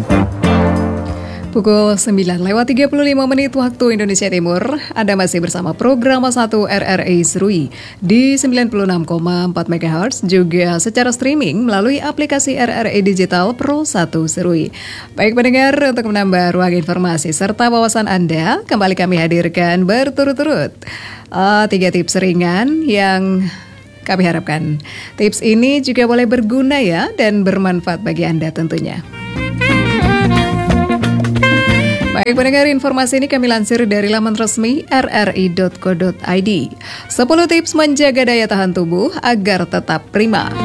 Pukul 9:35 waktu Indonesia Timur, Anda masih bersama program 1 RRI Serui di 96,4 MHz, juga secara streaming melalui aplikasi RRI Digital Pro 1 Serui. Baik pendengar, untuk menambah ruang informasi serta wawasan Anda, kembali kami hadirkan berturut-turut 3 tips ringan yang kami harapkan. Tips ini juga boleh berguna ya dan bermanfaat bagi Anda tentunya. Baik pendengar, informasi ini kami lansir dari laman resmi rri.co.id. 10 tips menjaga daya tahan tubuh agar tetap prima.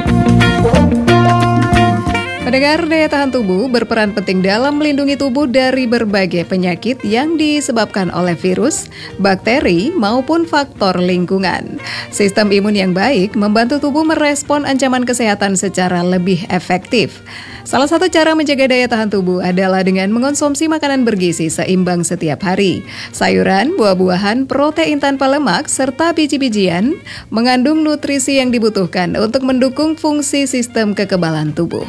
Pendengar, daya tahan tubuh berperan penting dalam melindungi tubuh dari berbagai penyakit yang disebabkan oleh virus, bakteri, maupun faktor lingkungan. Sistem imun yang baik membantu tubuh merespon ancaman kesehatan secara lebih efektif. Salah satu cara menjaga daya tahan tubuh adalah dengan mengonsumsi makanan bergizi seimbang setiap hari. Sayuran, buah-buahan, protein tanpa lemak, serta biji-bijian mengandung nutrisi yang dibutuhkan untuk mendukung fungsi sistem kekebalan tubuh.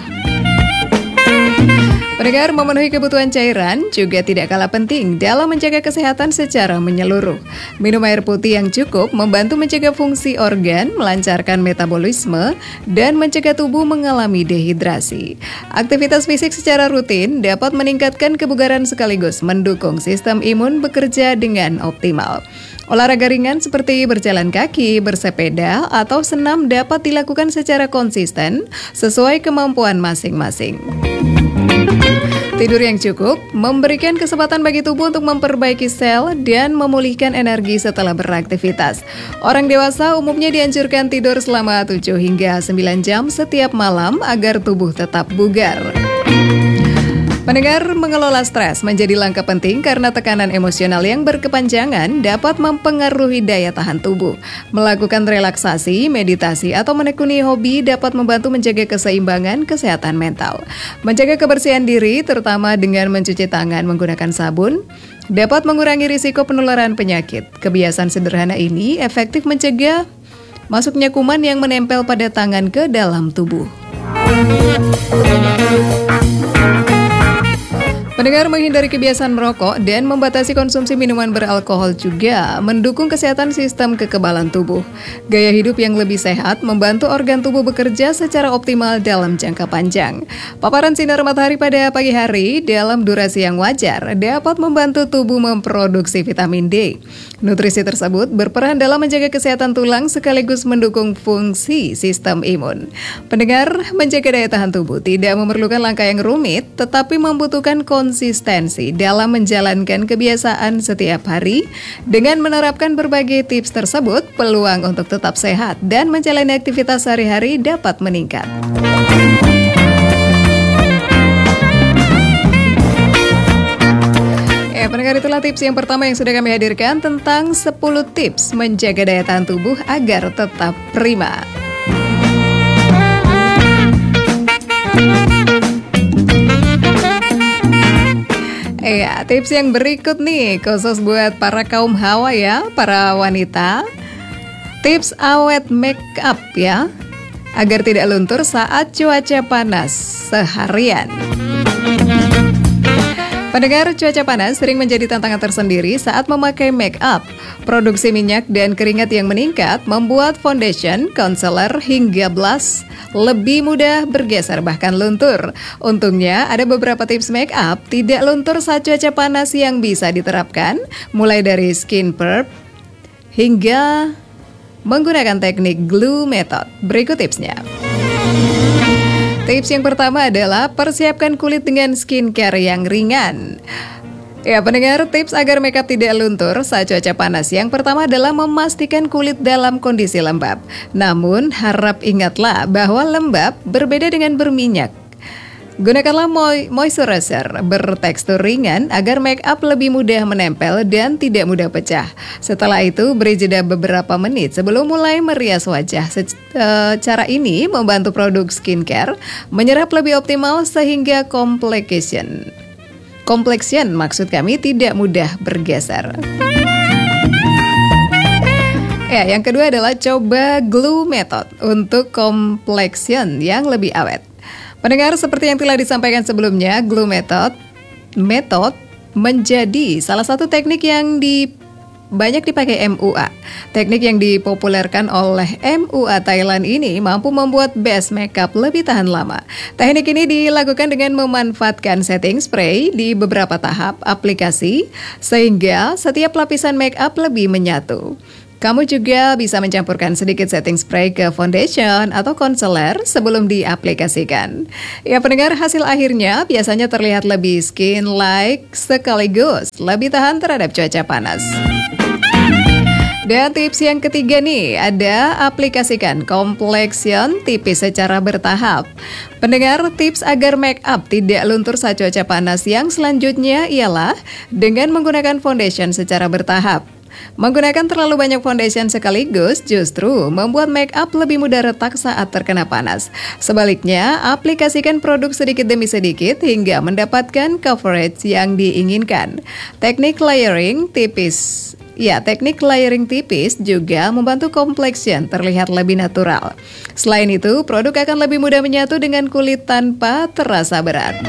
Pendengar, memenuhi kebutuhan cairan juga tidak kalah penting dalam menjaga kesehatan secara menyeluruh. Minum air putih yang cukup membantu menjaga fungsi organ, melancarkan metabolisme, dan mencegah tubuh mengalami dehidrasi. Aktivitas fisik secara rutin dapat meningkatkan kebugaran sekaligus mendukung sistem imun bekerja dengan optimal. Olahraga ringan seperti berjalan kaki, bersepeda, atau senam dapat dilakukan secara konsisten sesuai kemampuan masing-masing. Tidur yang cukup memberikan kesempatan bagi tubuh untuk memperbaiki sel dan memulihkan energi setelah beraktivitas. Orang dewasa umumnya dianjurkan tidur selama 7 hingga 9 jam setiap malam agar tubuh tetap bugar. Pendengar, mengelola stres menjadi langkah penting karena tekanan emosional yang berkepanjangan dapat mempengaruhi daya tahan tubuh. Melakukan relaksasi, meditasi, atau menekuni hobi dapat membantu menjaga keseimbangan kesehatan mental. Menjaga kebersihan diri, terutama dengan mencuci tangan menggunakan sabun, dapat mengurangi risiko penularan penyakit. Kebiasaan sederhana ini efektif mencegah masuknya kuman yang menempel pada tangan ke dalam tubuh. Pendengar, menghindari kebiasaan merokok dan membatasi konsumsi minuman beralkohol juga mendukung kesehatan sistem kekebalan tubuh. Gaya hidup yang lebih sehat membantu organ tubuh bekerja secara optimal dalam jangka panjang. Paparan sinar matahari pada pagi hari dalam durasi yang wajar dapat membantu tubuh memproduksi vitamin D. Nutrisi tersebut berperan dalam menjaga kesehatan tulang sekaligus mendukung fungsi sistem imun. Pendengar, menjaga daya tahan tubuh tidak memerlukan langkah yang rumit, tetapi membutuhkan konsistensi dalam menjalankan kebiasaan setiap hari. Dengan menerapkan berbagai tips tersebut, peluang untuk tetap sehat dan menjalani aktivitas sehari-hari dapat meningkat. Pendengar, itulah tips yang pertama yang sudah kami hadirkan tentang 10 tips menjaga daya tahan tubuh agar tetap prima. Tips yang berikut nih khusus buat para kaum hawa ya, para wanita. Tips awet make up ya, agar tidak luntur saat cuaca panas seharian. Pendengar, cuaca panas sering menjadi tantangan tersendiri saat memakai make up. Produksi minyak dan keringat yang meningkat membuat foundation, concealer, hingga blush lebih mudah bergeser bahkan luntur. Untungnya ada beberapa tips make up tidak luntur saat cuaca panas yang bisa diterapkan, mulai dari skin prep hingga menggunakan teknik glue method. Berikut tipsnya. Tips yang pertama adalah persiapkan kulit dengan skincare yang ringan. Ya pendengar, tips agar makeup tidak luntur saat cuaca panas yang pertama adalah memastikan kulit dalam kondisi lembab. Namun harap ingatlah bahwa lembab berbeda dengan berminyak. Gunakanlah moisturizer bertekstur ringan agar make up lebih mudah menempel dan tidak mudah pecah. Setelah itu, beri jeda beberapa menit sebelum mulai merias wajah. Cara ini membantu produk skincare menyerap lebih optimal sehingga complexion maksud kami tidak mudah bergeser. Ya, yang kedua adalah coba glue method untuk complexion yang lebih awet. Pendengar, seperti yang telah disampaikan sebelumnya, glue method menjadi salah satu teknik yang banyak dipakai MUA. Teknik yang dipopulerkan oleh MUA Thailand ini mampu membuat base makeup lebih tahan lama. Teknik ini dilakukan dengan memanfaatkan setting spray di beberapa tahap aplikasi sehingga setiap lapisan makeup lebih menyatu. Kamu juga bisa mencampurkan sedikit setting spray ke foundation atau concealer sebelum diaplikasikan. Ya pendengar, hasil akhirnya biasanya terlihat lebih skin-like sekaligus lebih tahan terhadap cuaca panas. Dan tips yang ketiga nih, ada aplikasikan complexion tipis secara bertahap. Pendengar, tips agar make up tidak luntur saat cuaca panas yang selanjutnya ialah dengan menggunakan foundation secara bertahap. Menggunakan terlalu banyak foundation sekaligus justru membuat make up lebih mudah retak saat terkena panas. Sebaliknya, aplikasikan produk sedikit demi sedikit hingga mendapatkan coverage yang diinginkan. Teknik layering tipis juga membantu complexion terlihat lebih natural. Selain itu, produk akan lebih mudah menyatu dengan kulit tanpa terasa berat.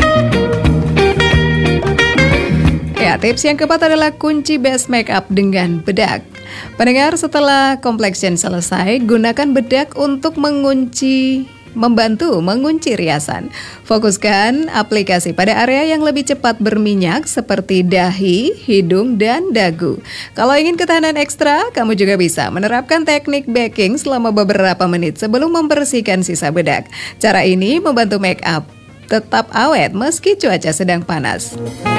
Ya, tips yang keempat adalah kunci base makeup dengan bedak. Pendengar, setelah complexion selesai, gunakan bedak untuk membantu mengunci riasan. Fokuskan aplikasi pada area yang lebih cepat berminyak seperti dahi, hidung, dan dagu. Kalau ingin ketahanan ekstra, kamu juga bisa menerapkan teknik baking selama beberapa menit sebelum membersihkan sisa bedak. Cara ini membantu make up tetap awet meski cuaca sedang panas.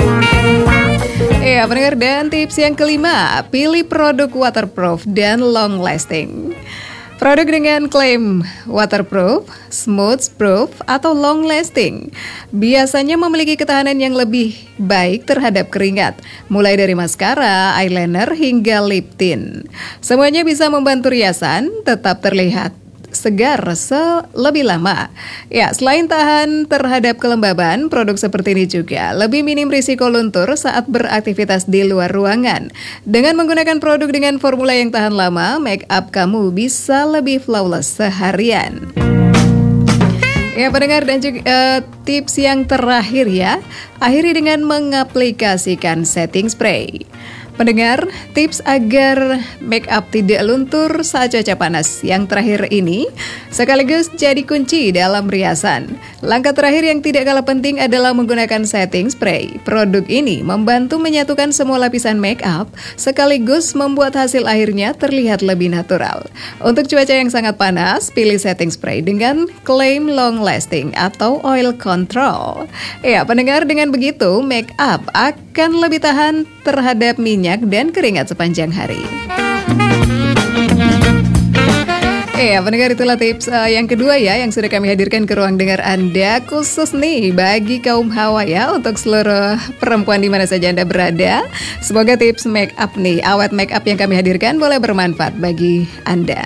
Ya, pendengar, dan tips yang kelima, pilih produk waterproof dan long lasting. Produk dengan klaim waterproof, smooth-proof, atau long lasting biasanya memiliki ketahanan yang lebih baik terhadap keringat, mulai dari maskara, eyeliner, hingga lip tint. Semuanya bisa membantu riasan tetap terlihat segar lebih lama. Ya, selain tahan terhadap kelembaban, produk seperti ini juga lebih minim risiko luntur saat beraktivitas di luar ruangan. Dengan menggunakan produk dengan formula yang tahan lama, make up kamu bisa lebih flawless seharian. Ya pendengar, dan juga tips yang terakhir ya, akhiri dengan mengaplikasikan setting spray. Pendengar, tips agar make up tidak luntur saat cuaca panas yang terakhir ini sekaligus jadi kunci dalam riasan. Langkah terakhir yang tidak kalah penting adalah menggunakan setting spray. Produk ini membantu menyatukan semua lapisan make up sekaligus membuat hasil akhirnya terlihat lebih natural. Untuk cuaca yang sangat panas, pilih setting spray dengan klaim long lasting atau oil control. Ya, pendengar, dengan begitu make up akan lebih tahan terhadap minyak dan keringat sepanjang hari. Pendengar, itulah tips yang kedua ya yang sudah kami hadirkan ke ruang dengar Anda, khusus nih bagi kaum hawa ya, untuk seluruh perempuan di mana saja Anda berada. Semoga tips make up nih, awet make up yang kami hadirkan boleh bermanfaat bagi Anda.